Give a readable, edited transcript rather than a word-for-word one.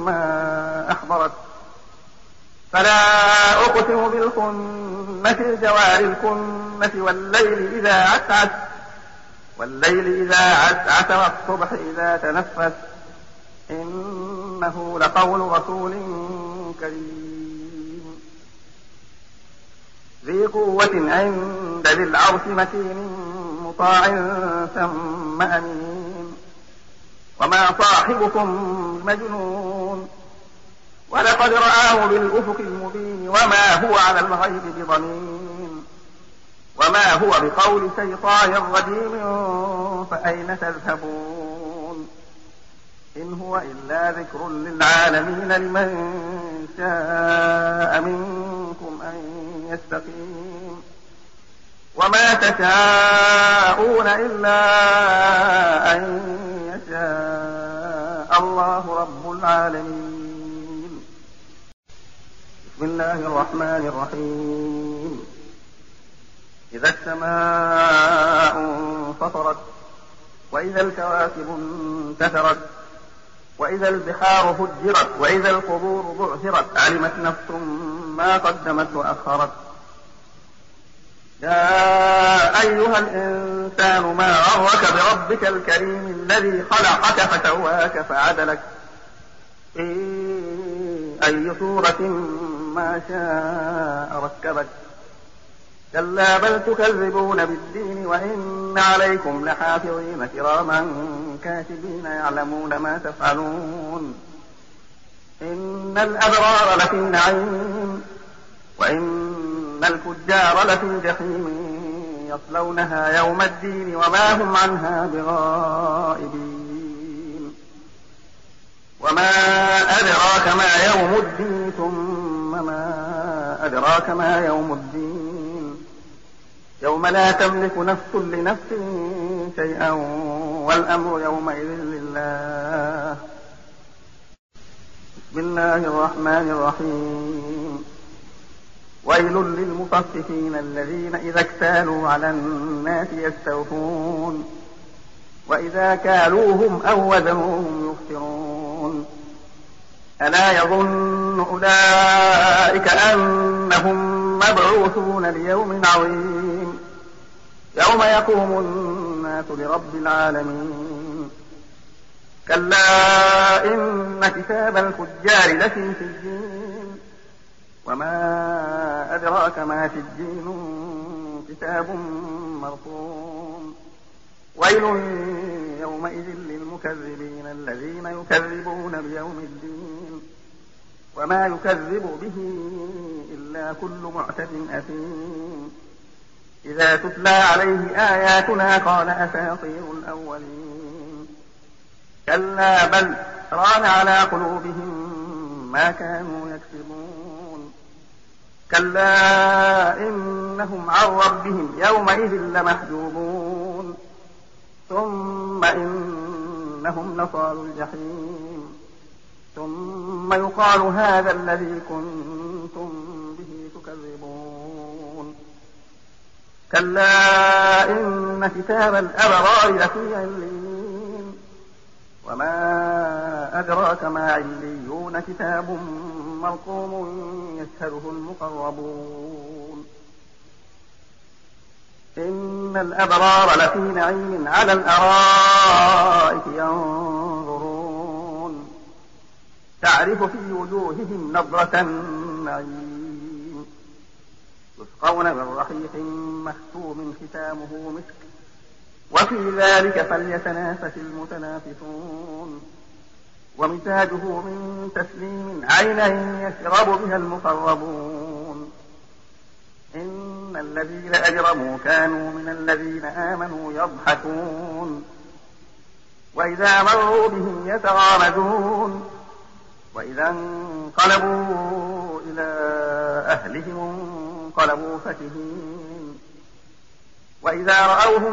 ما أحضرت فلا أقسم بالخنس الجوار الكنس والليل إذا عسعس والصبح إذا تنفس إنه لقول رسول كريم ذي قوة عند ذي العرش مكين مطاع ثم أمين وما صاحبكم بمجنون ولقد رآه بالأفق المبين وما هو على الغيب بضنين وما هو بقول شيطان رجيم فأين تذهبون إن هو إلا ذكر للعالمين لمن شاء منكم أن يستقيم وما تشاءون إلا أن يشاء الله رب العالمين. بسم الله الرحمن الرحيم. إذا السماء انفطرت وإذا الكواكب انتثرت وإذا البحار فجرت وإذا القبور بعثرت علمت نفس ما قدمت وأخرت. يا أيها الإنسان ما غرك بربك الكريم الذي خلقك فسواك فعدلك في أي صورة ما شاء ركبك. كلا بل تكذبون بالدين وإن عليكم لحافظين كراما كاتبين يعلمون ما تفعلون. إن الأبرار لفي نعيم وإن الفجار لفي جحيم يصلونها يوم الدين وما هم عنها بغائبين. وما أدراك ما يوم الدين ثم ما أدراك ما يوم الدين يوم لا تملك نفس لنفس شيئا والأمر يومئذ لله. بسم الله الرحمن الرحيم. ويل للمطففين الذين إذا اكتالوا على الناس يستوفون وإذا كالوهم أو وزنوهم يخسرون. ألا يظن أولئك أنهم مبعوثون ليوم عظيم يوم يقوم الناس لرب العالمين. كلا إن كتاب الفجار لفي سجين وما أدراك ما سجين كتاب مرقوم. ويل يومئذ للمكذبين الذين يكذبون بيوم الدين وما يكذب به إلا كل معتد أثيم. إذا تتلى عليه آياتنا قال أساطير الأولين. كلا بل ران على قلوبهم ما كانوا يكسبون. كلا إنهم عن ربهم يومئذ لمحجوبون ثم إنهم لصالوا الجحيم ثم يقال هذا الذي كنتم به تكذبون. كلا إن كتاب الأبرار لفي عليين وما أدراك ما عليون كتاب مرقوم يشهده المقربون. إن الأبرار لفي نعيم على الأرائك ينظرون تعرف في وجوههم نضرة النعيم. يسقون من رحيق مختوم ختامه مسك وفي ذلك فليتنافس المتنافسون. ومزاجه من تسليم عينا يشرب بها المقربون. إن الذين أجرموا كانوا من الذين آمنوا يضحكون وإذا مروا بهم يتغامزون وإذا انقلبوا إلى أهلهم انقلبوا فكهين وإذا رأوهم